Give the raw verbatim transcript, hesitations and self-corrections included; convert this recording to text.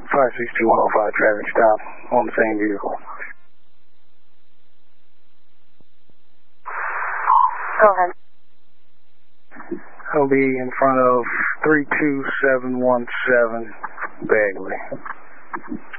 five six two one oh five, traffic stop on the same vehicle. Go ahead. I'll be in front of three two seven one seven Bagley.